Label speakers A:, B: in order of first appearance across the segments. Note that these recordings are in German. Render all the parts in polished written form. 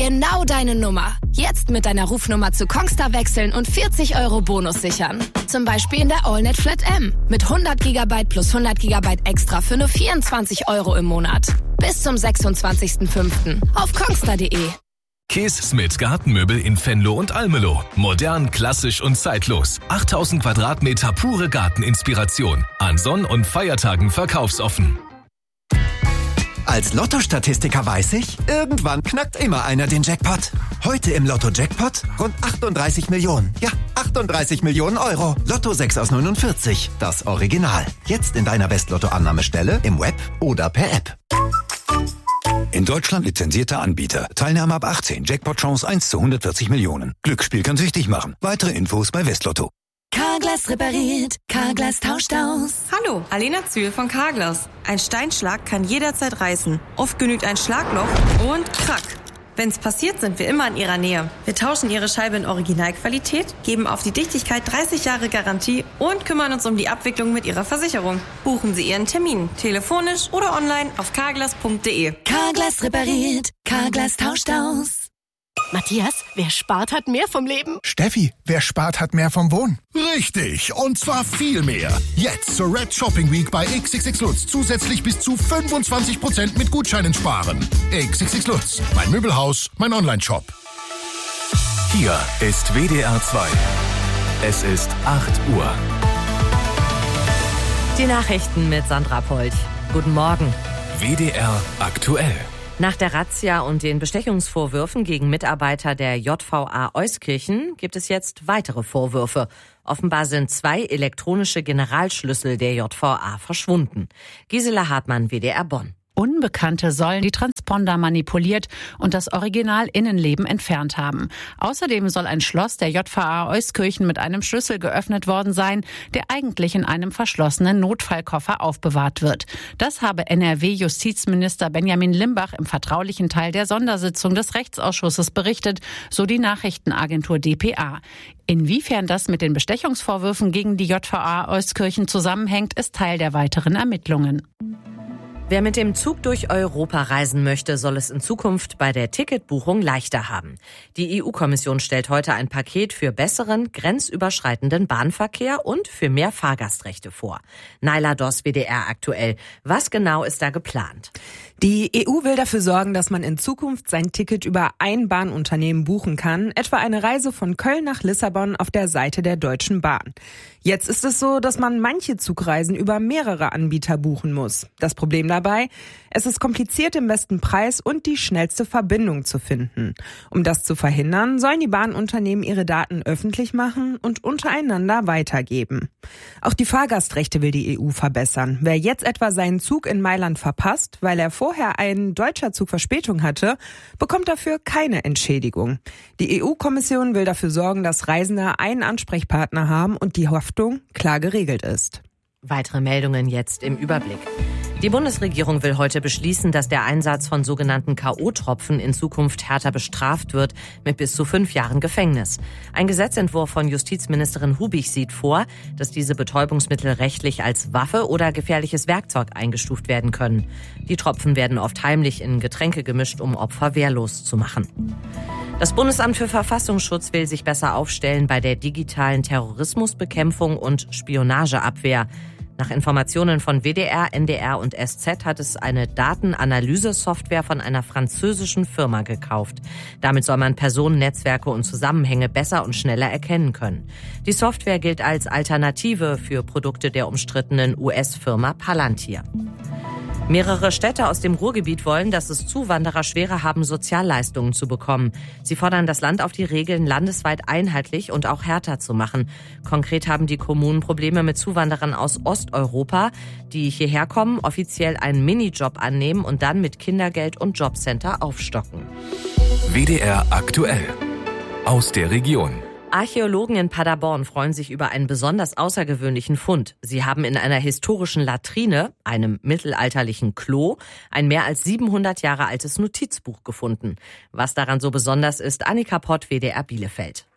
A: Genau deine Nummer. Jetzt mit deiner Rufnummer zu Kongstar wechseln und 40 € Bonus sichern. Zum Beispiel in der AllNet Flat M. Mit 100 GB plus 100 GB extra für nur 24 € im Monat. Bis zum 26.05. auf kongstar.de.
B: Kees Smith Gartenmöbel in Venlo und Almelo. Modern, klassisch und zeitlos. 8000 Quadratmeter pure Garteninspiration. An Sonn- und Feiertagen verkaufsoffen.
C: Als Lotto-Statistiker weiß ich, irgendwann knackt immer einer den Jackpot. Heute im Lotto-Jackpot rund 38 Millionen. Ja, 38 Millionen Euro. Lotto 6 aus 49, das Original. Jetzt in deiner West-Lotto-Annahmestelle, im Web oder per App.
D: In Deutschland lizenzierter Anbieter. Teilnahme ab 18. Jackpot-Chance 1 zu 140 Millionen. Glücksspiel kann süchtig machen. Weitere Infos bei Westlotto.
E: Carglass repariert, Carglass tauscht aus.
F: Hallo, Alena Zühl von Carglass. Ein Steinschlag kann jederzeit reißen. Oft genügt ein Schlagloch und krack. Wenn's passiert, sind wir immer in Ihrer Nähe. Wir tauschen Ihre Scheibe in Originalqualität, geben auf die Dichtigkeit 30 Jahre Garantie und kümmern uns um die Abwicklung mit Ihrer Versicherung. Buchen Sie Ihren Termin, telefonisch oder online auf carglass.de.
E: Carglass repariert, Carglass tauscht aus.
G: Matthias, wer spart, hat mehr vom Leben.
H: Steffi, wer spart, hat mehr vom Wohnen. Richtig, und zwar viel mehr. Jetzt zur Red Shopping Week bei XXX Lutz zusätzlich bis zu 25% mit Gutscheinen sparen. XXX Lutz, mein Möbelhaus, mein Online-Shop.
B: Hier ist WDR 2. Es ist 8 Uhr.
I: Die Nachrichten mit Sandra Polch. Guten Morgen.
B: WDR aktuell.
I: Nach der Razzia und den Bestechungsvorwürfen gegen Mitarbeiter der JVA Euskirchen gibt es jetzt weitere Vorwürfe. Offenbar sind 2 elektronische Generalschlüssel der JVA verschwunden. Gisela Hartmann, WDR Bonn.
J: Unbekannte sollen die Transponder manipuliert und das Original-Innenleben entfernt haben. Außerdem soll ein Schloss der JVA Euskirchen mit einem Schlüssel geöffnet worden sein, der eigentlich in einem verschlossenen Notfallkoffer aufbewahrt wird. Das habe NRW-Justizminister Benjamin Limbach im vertraulichen Teil der Sondersitzung des Rechtsausschusses berichtet, so die Nachrichtenagentur dpa. Inwiefern das mit den Bestechungsvorwürfen gegen die JVA Euskirchen zusammenhängt, ist Teil der weiteren Ermittlungen.
I: Wer mit dem Zug durch Europa reisen möchte, soll es in Zukunft bei der Ticketbuchung leichter haben. Die EU-Kommission stellt heute ein Paket für besseren, grenzüberschreitenden Bahnverkehr und für mehr Fahrgastrechte vor. Naila Doss, WDR aktuell. Was genau ist da geplant?
K: Die EU will dafür sorgen, dass man in Zukunft sein Ticket über ein Bahnunternehmen buchen kann, etwa eine Reise von Köln nach Lissabon auf der Seite der Deutschen Bahn. Jetzt ist es so, dass man manche Zugreisen über mehrere Anbieter buchen muss. Das Problem dabei, es ist kompliziert, den besten Preis und die schnellste Verbindung zu finden. Um das zu verhindern, sollen die Bahnunternehmen ihre Daten öffentlich machen und untereinander weitergeben. Auch die Fahrgastrechte will die EU verbessern. Wer jetzt etwa seinen Zug in Mailand verpasst, weil er vorher ein deutscher Zug Verspätung hatte, bekommt dafür keine Entschädigung. Die EU-Kommission will dafür sorgen, dass Reisende einen Ansprechpartner haben und die Haftung klar geregelt ist.
I: Weitere Meldungen jetzt im Überblick. Die Bundesregierung will heute beschließen, dass der Einsatz von sogenannten K.O.-Tropfen in Zukunft härter bestraft wird, mit bis zu 5 Jahren Gefängnis. Ein Gesetzentwurf von Justizministerin Hubig sieht vor, dass diese Betäubungsmittel rechtlich als Waffe oder gefährliches Werkzeug eingestuft werden können. Die Tropfen werden oft heimlich in Getränke gemischt, um Opfer wehrlos zu machen. Das Bundesamt für Verfassungsschutz will sich besser aufstellen bei der digitalen Terrorismusbekämpfung und Spionageabwehr. Nach Informationen von WDR, NDR und SZ hat es eine Datenanalyse-Software von einer französischen Firma gekauft. Damit soll man Personen, Netzwerke und Zusammenhänge besser und schneller erkennen können. Die Software gilt als Alternative für Produkte der umstrittenen US-Firma Palantir. Mehrere Städte aus dem Ruhrgebiet wollen, dass es Zuwanderer schwerer haben, Sozialleistungen zu bekommen. Sie fordern das Land auf, die Regeln landesweit einheitlich und auch härter zu machen. Konkret haben die Kommunen Probleme mit Zuwanderern aus Osteuropa, die hierher kommen, offiziell einen Minijob annehmen und dann mit Kindergeld und Jobcenter aufstocken.
B: WDR aktuell. Aus der Region.
I: Archäologen in Paderborn freuen sich über einen besonders außergewöhnlichen Fund. Sie haben in einer historischen Latrine, einem mittelalterlichen Klo, ein mehr als 700 Jahre altes Notizbuch gefunden. Was daran so besonders ist, Annika Pott, WDR Bielefeld.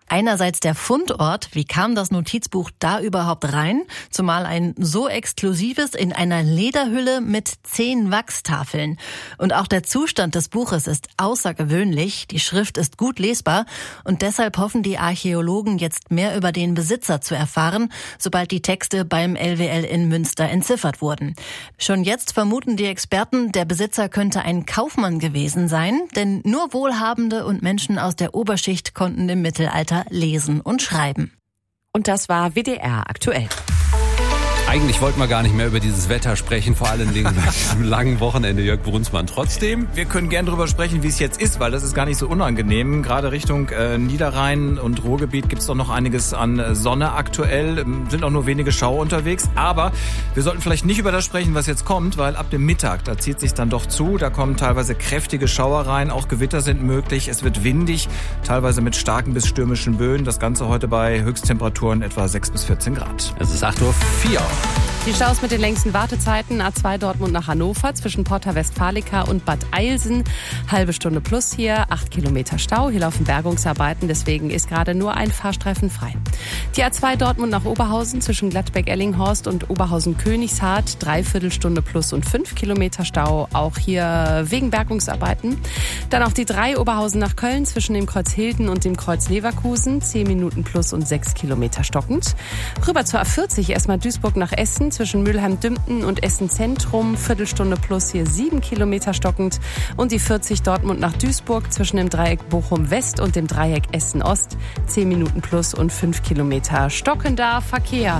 L: Einerseits der Fundort, wie kam das Notizbuch da überhaupt rein? Zumal ein so exklusives in einer Lederhülle mit 10 Wachstafeln. Und auch der Zustand des Buches ist außergewöhnlich, die Schrift ist gut lesbar und deshalb hoffen die Archäologen jetzt mehr über den Besitzer zu erfahren, sobald die Texte beim LWL in Münster entziffert wurden. Schon jetzt vermuten die Experten, der Besitzer könnte ein Kaufmann gewesen sein, denn nur Wohlhabende und Menschen aus der Oberschicht konnten im Mittelalter lesen und schreiben.
I: Und das war WDR aktuell.
M: Eigentlich wollten wir gar nicht mehr über dieses Wetter sprechen, vor allen Dingen nach einem langen Wochenende, Jörg Brunsmann. Trotzdem,
N: wir können gern drüber sprechen, wie es jetzt ist, weil das ist gar nicht so unangenehm. Gerade Richtung Niederrhein und Ruhrgebiet gibt's doch noch einiges an Sonne aktuell. Sind auch nur wenige Schauer unterwegs. Aber wir sollten vielleicht nicht über das sprechen, was jetzt kommt, weil ab dem Mittag, da zieht sich dann doch zu. Da kommen teilweise kräftige Schauer rein, auch Gewitter sind möglich. Es wird windig, teilweise mit starken bis stürmischen Böen. Das Ganze heute bei Höchsttemperaturen etwa 6 bis 14 Grad.
M: Es ist 8:04 Uhr.
J: Die Staus mit den längsten Wartezeiten, A2 Dortmund nach Hannover zwischen Porta Westfalica und Bad Eilsen. Halbe Stunde plus hier, 8 Kilometer Stau. Hier laufen Bergungsarbeiten, deswegen ist gerade nur ein Fahrstreifen frei. Die A2 Dortmund nach Oberhausen zwischen Gladbeck-Ellinghorst und Oberhausen-Königshardt. 3/4 Stunde plus und 5 Kilometer Stau, auch hier wegen Bergungsarbeiten. Dann auch die 3 Oberhausen nach Köln zwischen dem Kreuz Hilden und dem Kreuz Leverkusen. 10 Minuten plus und 6 Kilometer stockend. Rüber zur A40, erstmal Duisburg nach Essen zwischen Mülheim-Dümpten und Essen-Zentrum. Viertelstunde plus hier 7 Kilometer stockend. Und die 40 Dortmund nach Duisburg zwischen dem Dreieck Bochum-West und dem Dreieck Essen-Ost. 10 Minuten plus und 5 Kilometer stockender Verkehr.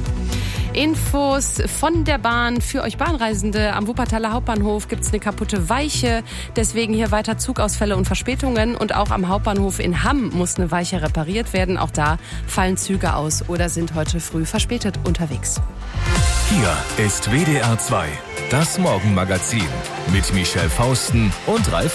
J: Infos von der Bahn für euch Bahnreisende. Am Wuppertaler Hauptbahnhof gibt's eine kaputte Weiche. Deswegen hier weiter Zugausfälle und Verspätungen. Und auch am Hauptbahnhof in Hamm muss eine Weiche repariert werden. Auch da fallen Züge aus oder sind heute früh verspätet unterwegs.
B: Hier ist WDR 2, das Morgenmagazin mit Michelle Fausten und Ralf